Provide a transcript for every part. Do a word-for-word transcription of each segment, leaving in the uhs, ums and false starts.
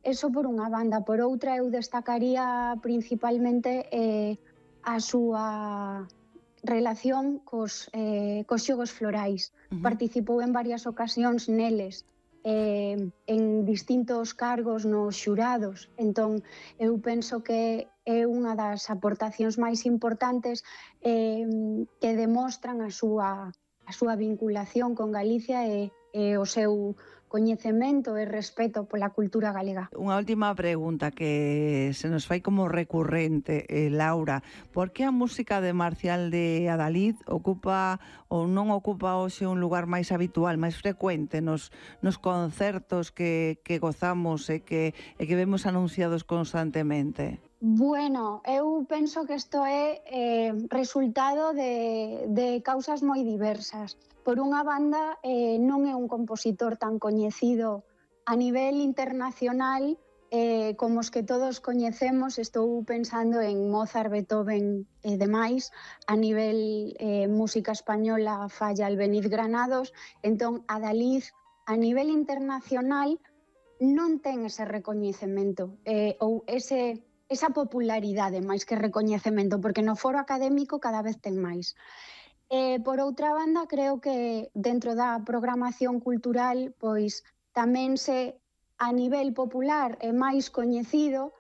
eso por unha banda. Por outra, eu destacaría principalmente eh, a súa relación cos, eh, cos xogos florais. Uh-huh. Participou en varias ocasións neles, eh, en distintos cargos nos xurados. Entón, eu penso que é unha das aportacións máis importantes eh, que demostran a súa, a súa vinculación con Galicia e, e o seu coñecemento e respeto pola cultura galega. Unha última pregunta que se nos fai como recurrente, eh, Laura. Por que a música de Marcial de Adalid ocupa ou non ocupa hoxe un lugar máis habitual, máis frecuente nos, nos concertos que, que gozamos e que, e que vemos anunciados constantemente? Bueno, eu penso que isto é eh, resultado de, de causas moi diversas. Por unha banda, eh, non é un compositor tan coñecido a nivel internacional eh, como os que todos coñecemos. Estou pensando en Mozart, Beethoven e demais. A nivel eh, música española falla Albeniz Granados. Entón, Adalid, a nivel internacional, non ten ese recoñecemento eh, ou ese... esa popularidade máis que recoñecemento, porque no foro académico cada vez ten máis. Eh, por outra banda, creo que dentro da programación cultural, pois tamén se a nivel popular é máis coñecido,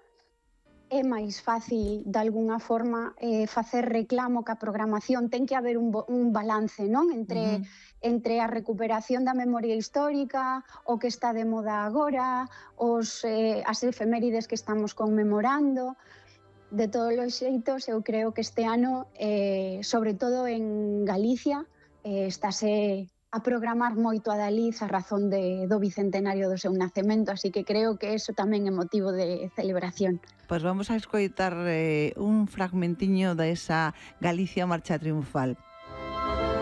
é máis fácil de alguna forma eh, facer reclamo que a programación ten que haber un, un balance, non? Entre, uh-huh. entre a recuperación da memoria histórica, o que está de moda agora, os, eh, as efemérides que estamos conmemorando. De todos os xeitos, eu creo que este ano, eh, sobre todo en Galicia, eh, estáse a programar moito a Adalid a razón de, do bicentenario do seu nacemento, así que creo que eso tamén é motivo de celebración. Pois vamos a escoitar eh, un fragmentiño de esa Galicia Marcha Triunfal.